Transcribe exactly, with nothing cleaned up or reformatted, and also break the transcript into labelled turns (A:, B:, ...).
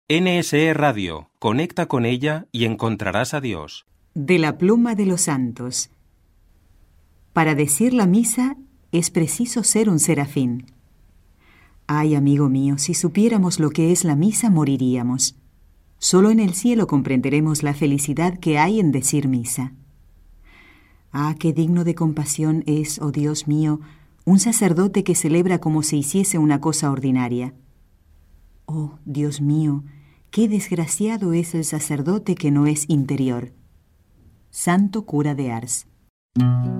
A: N S E Radio, conecta con ella y encontrarás a Dios.
B: De la pluma de los santos. Para decir la misa es preciso ser un serafín. Ay, amigo mío, si supiéramos lo que es la misa, moriríamos. Solo en el cielo comprenderemos la felicidad que hay en decir misa. Ah, qué digno de compasión es, oh Dios mío, un sacerdote que celebra como si hiciese una cosa ordinaria. Oh, Dios mío, qué desgraciado es el sacerdote que no es interior. Santo cura de Ars.